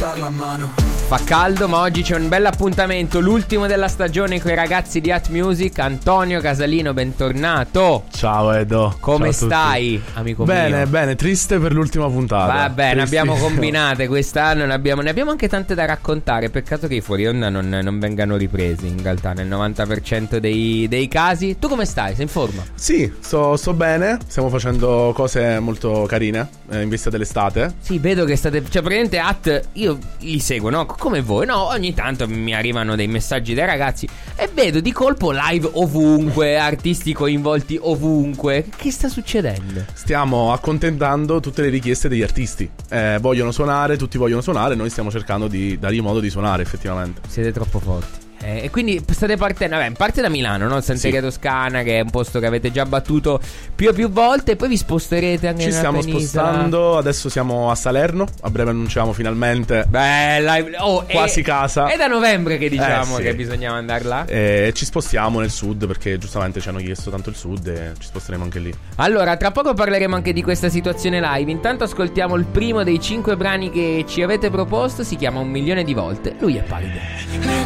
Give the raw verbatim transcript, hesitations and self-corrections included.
alzarla a mano. Fa caldo, ma oggi c'è un bel appuntamento, l'ultimo della stagione con i ragazzi di At Music. Antonio Casalino, bentornato. Ciao Edo. Come Ciao stai, amico bene, mio? Bene, triste per l'ultima puntata. Vabbè, ne abbiamo combinate quest'anno, ne abbiamo, ne abbiamo anche tante da raccontare. Peccato che i fuori onda non, non vengano ripresi, in realtà, nel novanta per cento dei, dei casi. Tu come stai? Sei in forma? Sì, sto, sto bene. Stiamo facendo cose molto carine eh, in vista dell'estate. Sì, vedo che state... Cioè, praticamente At, io li seguo, no? Come voi, no? Ogni tanto mi arrivano dei messaggi dai ragazzi e vedo di colpo live ovunque, artisti coinvolti ovunque. Che sta succedendo? Stiamo accontentando tutte le richieste degli artisti. eh, Vogliono suonare, tutti vogliono suonare. Noi stiamo cercando di dargli modo di suonare effettivamente. Siete troppo forti. Eh, e quindi state partendo, vabbè, parte da Milano, no? Santeria Sì. Toscana, che è un posto che avete già battuto più e più volte. E poi vi sposterete anche Ci nella stiamo penisola. spostando. Adesso siamo a Salerno. A breve annunciamo finalmente. Bella, oh, Quasi è, casa. È da novembre che diciamo Eh, sì. che bisognava andare là. E ci spostiamo nel sud perché giustamente ci hanno chiesto tanto il sud e ci sposteremo anche lì. Allora, tra poco parleremo anche di questa situazione live. Intanto ascoltiamo il primo dei cinque brani che ci avete proposto. Si chiama Un milione di volte. Lui è Pallido.